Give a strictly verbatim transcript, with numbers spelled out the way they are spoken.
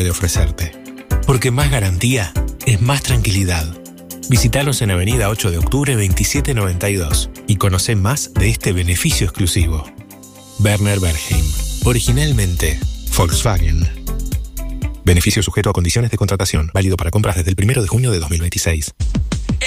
puede ofrecerte. Porque más garantía es más tranquilidad. Visítanos en Avenida ocho de octubre veintisiete noventa y dos y conocé más de este beneficio exclusivo. Werner Bergheim. Originalmente Volkswagen. Beneficio sujeto a condiciones de contratación. Válido para compras desde el primero de junio de dos mil veintiséis.